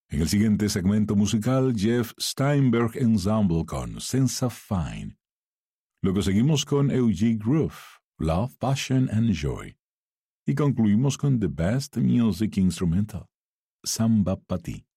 En el siguiente segmento musical, Jeff Steinberg Ensemble con Sense of Fine. Luego seguimos con Eugene Groove, Love, Passion and Joy. Y concluimos con The Best Music Instrumental, Samba Pa' Ti.